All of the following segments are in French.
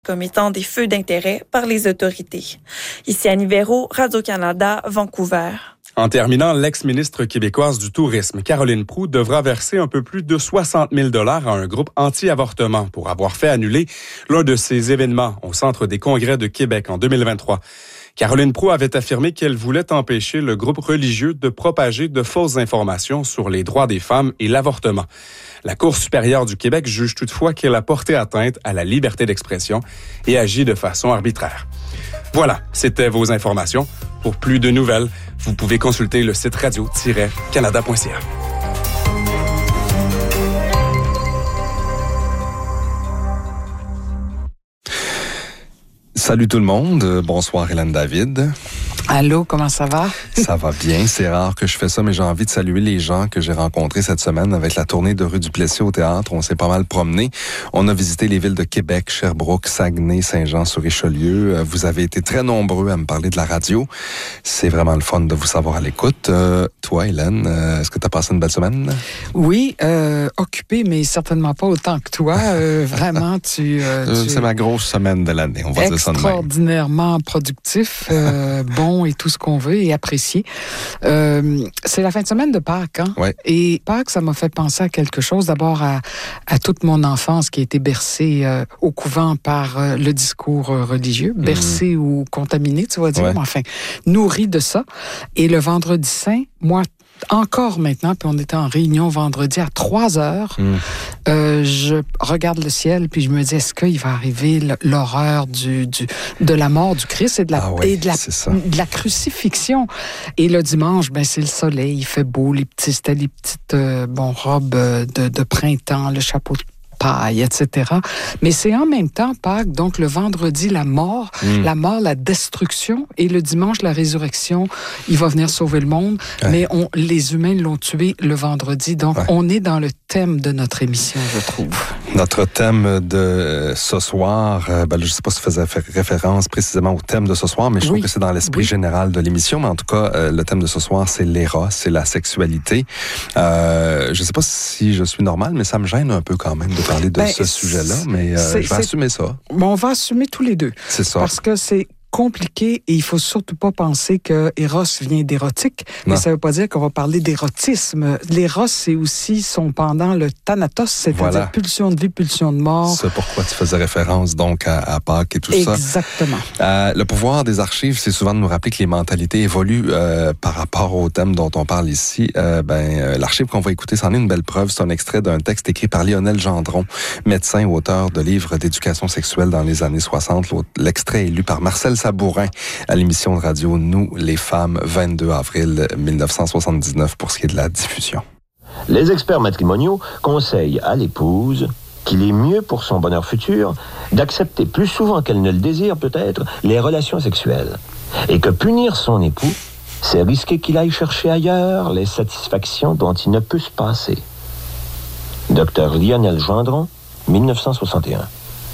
comme étant des feux d'intérêt par les autorités. Ici Annie Véro, Radio-Canada, Vancouver. En terminant, l'ex-ministre québécoise du Tourisme, Caroline Proulx, devra verser un peu plus de 60 000 $ à un groupe anti-avortement pour avoir fait annuler l'un de ses événements au Centre des congrès de Québec en 2023. Caroline Proulx avait affirmé qu'elle voulait empêcher le groupe religieux de propager de fausses informations sur les droits des femmes et l'avortement. La Cour supérieure du Québec juge toutefois qu'elle a porté atteinte à la liberté d'expression et agit de façon arbitraire. Voilà, c'était vos informations. Pour plus de nouvelles, vous pouvez consulter le site radio-canada.ca. Salut tout le monde. Bonsoir Hélène David. Allô, comment ça va? Ça va bien. C'est rare que je fais ça, mais j'ai envie de saluer les gens que j'ai rencontrés cette semaine avec la tournée de Rue du Plessis au théâtre. On s'est pas mal promené. On a visité les villes de Québec, Sherbrooke, Saguenay, Saint-Jean-sur-Richelieu. Vous avez été très nombreux à me parler de la radio. C'est vraiment le fun de vous savoir à l'écoute. Toi, Hélène, est-ce que tu as passé une belle semaine? Oui, occupée, mais certainement pas autant que toi. Vraiment, c'est ma grosse semaine de l'année, on va dire ça de même. Extraordinairement productif, bon et tout ce qu'on veut et apprécié. C'est la fin de semaine de Pâques, hein? Ouais. Et Pâques, ça m'a fait penser à quelque chose. D'abord à toute mon enfance qui a été bercée au couvent par le discours religieux, bercée ou contaminée, tu vas dire, mais enfin, nourrie de ça. Et le vendredi saint, moi, encore maintenant, puis on était en réunion vendredi à 3h, je regarde le ciel, puis je me dis, est-ce qu'il va arriver l'horreur de la mort du Christ et de la crucifixion? Et le dimanche, ben c'est le soleil, il fait beau, c'était les petites robes de printemps, le chapeau de paille, etc. Mais c'est en même temps Pâques, donc le vendredi, la mort, la destruction, et le dimanche, la résurrection. Il va venir sauver le monde, mais les humains l'ont tué le vendredi. Donc, on est dans le thème de notre émission, je trouve. Notre thème de ce soir, je ne sais pas si tu faisais référence précisément au thème de ce soir, mais je trouve que c'est dans l'esprit général de l'émission. Mais en tout cas, le thème de ce soir, c'est l'éros, c'est la sexualité. Je ne sais pas si je suis normal, mais ça me gêne un peu quand même de parler de ce sujet-là, mais je vais assumer ça. On va assumer tous les deux. C'est ça. Parce que c'est compliqué et il faut surtout pas penser que Eros vient d'érotique, mais ça veut pas dire qu'on va parler d'érotisme. L'éros, c'est aussi son pendant, le thanatos, c'est-à-dire pulsion de vie, pulsion de mort. C'est pourquoi tu faisais référence donc à Pâques et tout ça. Exactement. Le pouvoir des archives, c'est souvent de nous rappeler que les mentalités évoluent par rapport au thème dont on parle ici. L'archive qu'on va écouter, c'en est une belle preuve. C'est un extrait d'un texte écrit par Lionel Gendron, médecin et auteur de livres d'éducation sexuelle dans les années 60. L'extrait est lu par Marcel Sabourin à l'émission de radio Nous, les femmes, 22 avril 1979 pour ce qui est de la diffusion. Les experts matrimoniaux conseillent à l'épouse qu'il est mieux pour son bonheur futur d'accepter plus souvent qu'elle ne le désire peut-être les relations sexuelles et que punir son époux, c'est risquer qu'il aille chercher ailleurs les satisfactions dont il ne peut se passer. Dr Lionel Gendron, 1961.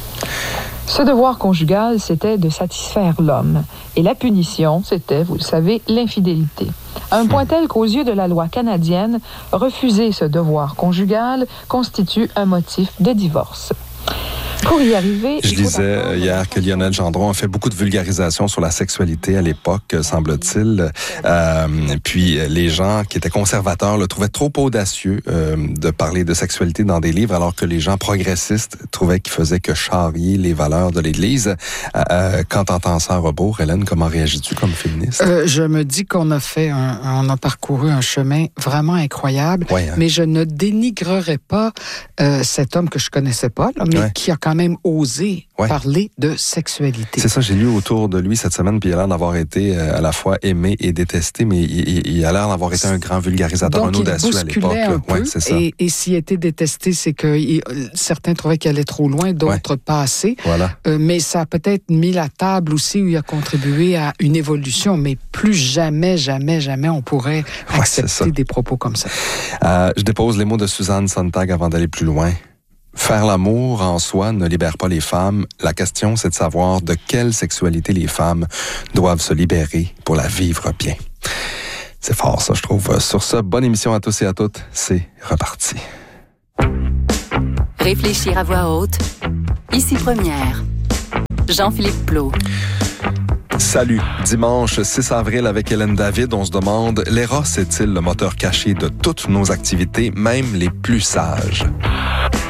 Ce devoir conjugal, c'était de satisfaire l'homme. Et la punition, c'était, vous le savez, l'infidélité. À un point tel qu'aux yeux de la loi canadienne, refuser ce devoir conjugal constitue un motif de divorce. Pour y arriver... Je disais hier que Lionel Gendron a fait beaucoup de vulgarisation sur la sexualité à l'époque, semble-t-il. Puis les gens qui étaient conservateurs le trouvaient trop audacieux de parler de sexualité dans des livres, alors que les gens progressistes trouvaient qu'il faisait que charrier les valeurs de l'Église. Quand t'entends ça à rebours, Hélène, comment réagis-tu comme féministe? Je me dis qu'on a parcouru un chemin vraiment incroyable, mais je ne dénigrerai pas cet homme que je connaissais pas, là, mais qui a quand même osé parler de sexualité. C'est ça, j'ai lu autour de lui cette semaine, puis il a l'air d'avoir été à la fois aimé et détesté, mais il a l'air d'avoir été un grand vulgarisateur, un audacieux à l'époque. Un peu, c'est ça. Et s'il était détesté, c'est que certains trouvaient qu'il allait trop loin, d'autres pas assez. Voilà. Mais ça a peut-être mis la table aussi où il a contribué à une évolution, mais plus jamais on pourrait accepter des propos comme ça. Je dépose les mots de Suzanne Sontag avant d'aller plus loin. Faire l'amour en soi ne libère pas les femmes. La question, c'est de savoir de quelle sexualité les femmes doivent se libérer pour la vivre bien. C'est fort, ça, je trouve. Sur ce, bonne émission à tous et à toutes. C'est reparti. Réfléchir à voix haute. Ici Première. Jean-Philippe Plot. Salut. Dimanche 6 avril avec Hélène David, on se demande, l'Eros est-il le moteur caché de toutes nos activités, même les plus sages?